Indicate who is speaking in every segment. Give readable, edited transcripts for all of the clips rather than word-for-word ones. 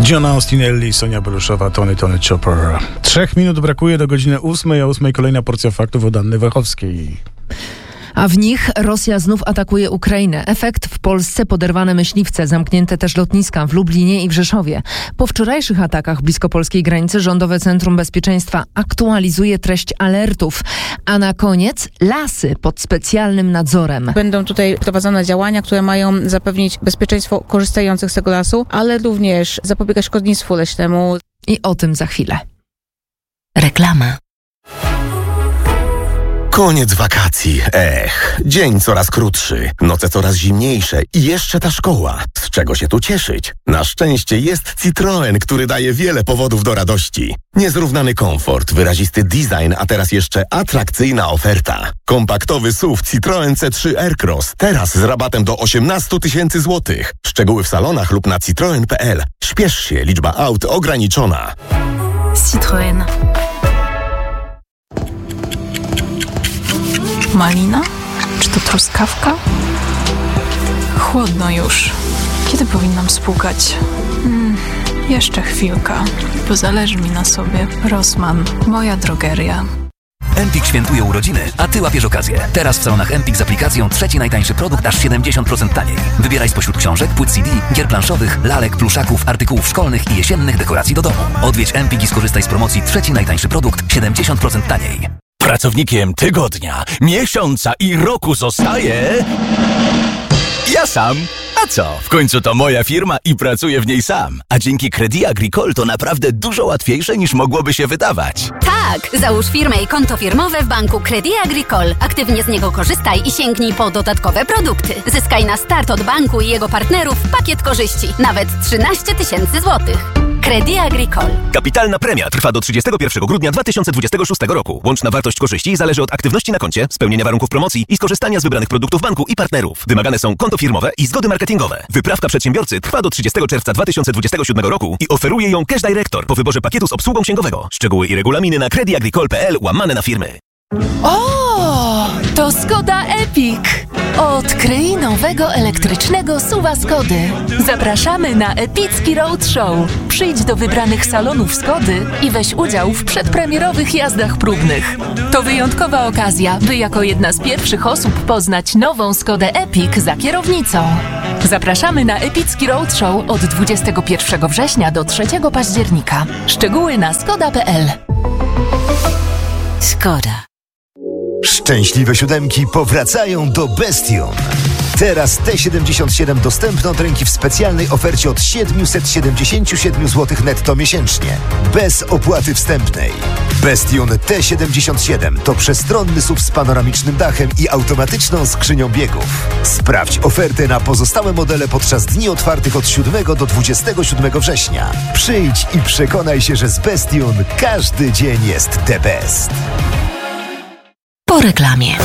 Speaker 1: John Austinelli, Sonia Beluszowa, Tony Chopper. 3 minut brakuje do godziny 8, a 8 kolejna porcja faktów od Anny Wachowskiej.
Speaker 2: A w nich Rosja znów atakuje Ukrainę. Efekt: w Polsce poderwane myśliwce, zamknięte też lotniska w Lublinie i w Rzeszowie. Po wczorajszych atakach blisko polskiej granicy Rządowe Centrum Bezpieczeństwa aktualizuje treść alertów. A na koniec lasy pod specjalnym nadzorem.
Speaker 3: Będą tutaj prowadzone działania, które mają zapewnić bezpieczeństwo korzystających z tego lasu, ale również zapobiegać szkodnictwu leśnemu.
Speaker 2: I o tym za chwilę.
Speaker 4: Reklama.
Speaker 5: Koniec wakacji. Dzień coraz krótszy, noce coraz zimniejsze i jeszcze ta szkoła. Z czego się tu cieszyć? Na szczęście jest Citroen, który daje wiele powodów do radości. Niezrównany komfort, wyrazisty design, a teraz jeszcze atrakcyjna oferta. Kompaktowy SUV Citroen C3 Aircross, teraz z rabatem do 18 000 złotych. Szczegóły w salonach lub na citroen.pl. Śpiesz się, liczba aut ograniczona.
Speaker 4: Citroen. Malina? Czy to truskawka? Chłodno już. Kiedy powinnam spłukać? Jeszcze chwilka, bo zależy mi na sobie. Rossmann, moja drogeria.
Speaker 6: Empik świętuje urodziny, a Ty łapiesz okazję. Teraz w salonach Empik z aplikacją trzeci najtańszy produkt aż 70% taniej. Wybieraj spośród książek, płyt CD, gier planszowych, lalek, pluszaków, artykułów szkolnych i jesiennych dekoracji do domu. Odwiedź Empik i skorzystaj z promocji trzeci najtańszy produkt 70% taniej.
Speaker 7: Pracownikiem tygodnia, miesiąca i roku zostaje... ja sam. A co? W końcu to moja firma i pracuję w niej sam. A dzięki Crédit Agricole to naprawdę dużo łatwiejsze niż mogłoby się wydawać.
Speaker 8: Tak! Załóż firmę i konto firmowe w banku Crédit Agricole. Aktywnie z niego korzystaj i sięgnij po dodatkowe produkty. Zyskaj na start od banku i jego partnerów pakiet korzyści. Nawet 13 000 złotych. Crédit Agricole.
Speaker 9: Kapitalna premia trwa do 31 grudnia 2026 roku. Łączna wartość korzyści zależy od aktywności na koncie, spełnienia warunków promocji i skorzystania z wybranych produktów banku i partnerów. Wymagane są konto firmowe i zgody marketingowe. Wyprawka przedsiębiorcy trwa do 30 czerwca 2027 roku i oferuje ją Cash Director po wyborze pakietu z obsługą księgowego. Szczegóły i regulaminy na creditagricole.pl/na-firmy.
Speaker 4: O, to Skoda Epic! Odkryj nowego elektrycznego SUV-a Skody. Zapraszamy na epicki roadshow. Przyjdź do wybranych salonów Skody i weź udział w przedpremierowych jazdach próbnych. To wyjątkowa okazja, by jako jedna z pierwszych osób poznać nową Skodę Epic za kierownicą. Zapraszamy na epicki roadshow od 21 września do 3 października. Szczegóły na skoda.pl.
Speaker 8: Skoda.
Speaker 10: Szczęśliwe siódemki powracają do Bestion. Teraz T77 dostępne od ręki w specjalnej ofercie od 777 zł netto miesięcznie. Bez opłaty wstępnej. Bestion T77 to przestronny SUV z panoramicznym dachem i automatyczną skrzynią biegów. Sprawdź ofertę na pozostałe modele podczas dni otwartych od 7 do 27 września. Przyjdź i przekonaj się, że z Bestion każdy dzień jest the best.
Speaker 4: Po reklamie.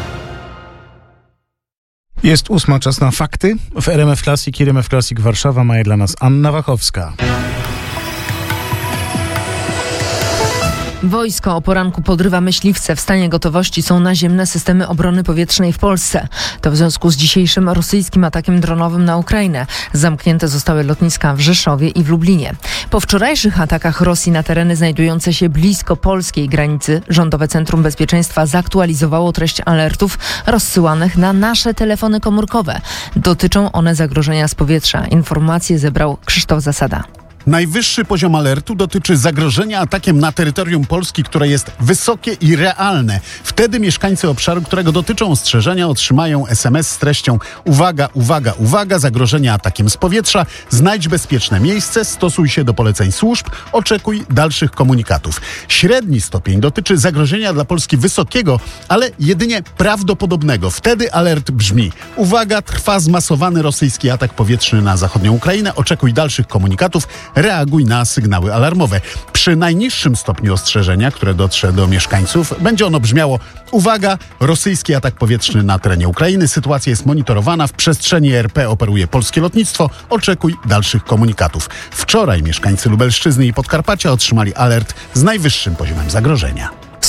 Speaker 1: Jest 8, czas na fakty. W RMF Classic i RMF Classic Warszawa ma je dla nas Anna Wachowska.
Speaker 2: Wojsko o poranku podrywa myśliwce. W stanie gotowości są naziemne systemy obrony powietrznej w Polsce. To w związku z dzisiejszym rosyjskim atakiem dronowym na Ukrainę. Zamknięte zostały lotniska w Rzeszowie i w Lublinie. Po wczorajszych atakach Rosji na tereny znajdujące się blisko polskiej granicy, Rządowe Centrum Bezpieczeństwa zaktualizowało treść alertów rozsyłanych na nasze telefony komórkowe. Dotyczą one zagrożenia z powietrza. Informacje zebrał Krzysztof Zasada.
Speaker 11: Najwyższy poziom alertu dotyczy zagrożenia atakiem na terytorium Polski, które jest wysokie i realne. Wtedy mieszkańcy obszaru, którego dotyczą ostrzeżenia, otrzymają SMS z treścią: uwaga, uwaga, uwaga, zagrożenie atakiem z powietrza, znajdź bezpieczne miejsce, stosuj się do poleceń służb, oczekuj dalszych komunikatów. Średni stopień dotyczy zagrożenia dla Polski wysokiego, ale jedynie prawdopodobnego. Wtedy alert brzmi: uwaga, trwa zmasowany rosyjski atak powietrzny na zachodnią Ukrainę, oczekuj dalszych komunikatów, reaguj na sygnały alarmowe. Przy najniższym stopniu ostrzeżenia, które dotrze do mieszkańców, będzie ono brzmiało: uwaga, rosyjski atak powietrzny na terenie Ukrainy, sytuacja jest monitorowana, w przestrzeni RP operuje polskie lotnictwo, oczekuj dalszych komunikatów. Wczoraj mieszkańcy Lubelszczyzny i Podkarpacia otrzymali alert z najwyższym poziomem zagrożenia.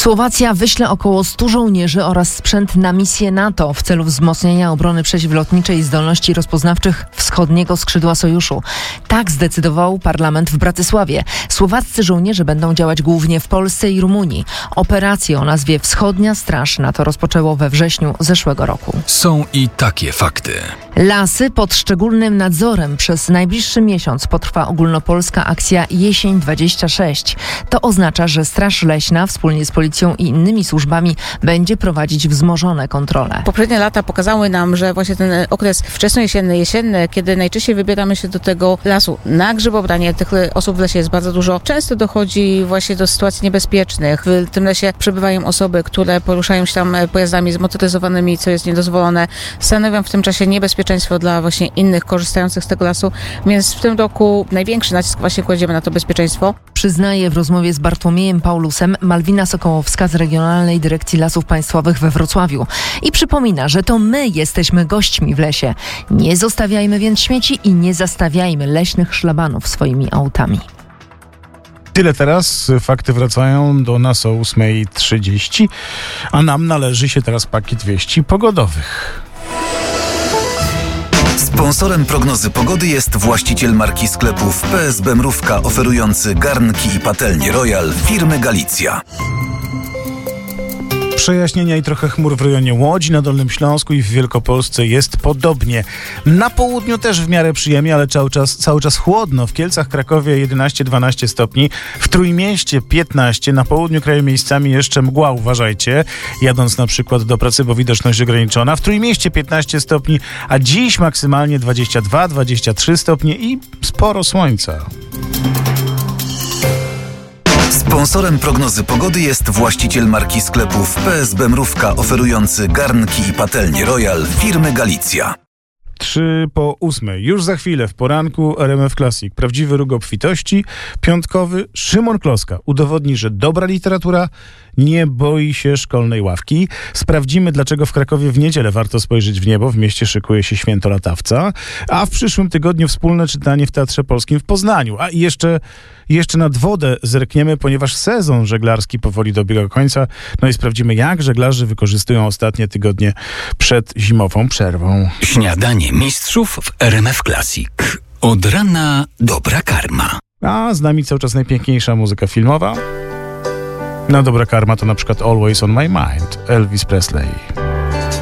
Speaker 2: Słowacja wyśle około 100 żołnierzy oraz sprzęt na misję NATO w celu wzmocnienia obrony przeciwlotniczej i zdolności rozpoznawczych wschodniego skrzydła sojuszu. Tak zdecydował parlament w Bratysławie. Słowaccy żołnierze będą działać głównie w Polsce i Rumunii. Operację o nazwie Wschodnia Straż NATO rozpoczęło we wrześniu zeszłego roku.
Speaker 12: Są i takie fakty.
Speaker 2: Lasy pod szczególnym nadzorem. Przez najbliższy miesiąc potrwa ogólnopolska akcja Jesień 26. To oznacza, że Straż Leśna wspólnie z policją i innymi służbami będzie prowadzić wzmożone kontrole.
Speaker 3: Poprzednie lata pokazały nam, że właśnie ten okres wczesnojesienny, jesienny, kiedy najczęściej wybieramy się do tego lasu na grzybobranie, tych osób w lesie jest bardzo dużo. Często dochodzi właśnie do sytuacji niebezpiecznych. W tym lesie przebywają osoby, które poruszają się tam pojazdami zmotoryzowanymi, co jest niedozwolone. Stanowią w tym czasie niebezpieczeństwo dla właśnie innych korzystających z tego lasu, więc w tym roku największy nacisk właśnie kładziemy na to bezpieczeństwo.
Speaker 2: Przyznaje w rozmowie z Bartłomiejem Paulusem Malwina Sokołowska z Regionalnej Dyrekcji Lasów Państwowych we Wrocławiu. I przypomina, że to my jesteśmy gośćmi w lesie. Nie zostawiajmy więc śmieci i nie zastawiajmy leśnych szlabanów swoimi autami.
Speaker 1: Tyle teraz. Fakty wracają do nas o 8:30, a nam należy się teraz pakiet wieści pogodowych.
Speaker 13: Sponsorem prognozy pogody jest właściciel marki sklepów PSB Mrówka, oferujący garnki i patelnie Royal firmy Galicja.
Speaker 1: Przejaśnienia i trochę chmur w rejonie Łodzi, na Dolnym Śląsku i w Wielkopolsce jest podobnie. Na południu też w miarę przyjemnie, ale cały czas chłodno. W Kielcach, Krakowie 11-12 stopni, w Trójmieście 15, na południu kraju miejscami jeszcze mgła, uważajcie, jadąc na przykład do pracy, bo widoczność ograniczona. W Trójmieście 15 stopni, a dziś maksymalnie 22-23 stopnie i sporo słońca.
Speaker 13: Sponsorem prognozy pogody jest właściciel marki sklepów PSB Mrówka, oferujący garnki i patelnie Royal firmy Galicja.
Speaker 1: 7:03. Już za chwilę w poranku RMF Classic. Prawdziwy róg obfitości. Piątkowy Szymon Kloska udowodni, że dobra literatura nie boi się szkolnej ławki. Sprawdzimy, dlaczego w Krakowie w niedzielę warto spojrzeć w niebo. W mieście szykuje się święto latawca. A w przyszłym tygodniu wspólne czytanie w Teatrze Polskim w Poznaniu. A i jeszcze nad wodę zerkniemy, ponieważ sezon żeglarski powoli dobiega końca. No i sprawdzimy, jak żeglarze wykorzystują ostatnie tygodnie przed zimową przerwą.
Speaker 7: Śniadanie mistrzów w RMF Classic. Od rana dobra karma.
Speaker 1: A z nami cały czas najpiękniejsza muzyka filmowa. No dobra karma to na przykład Always on My Mind, Elvis Presley.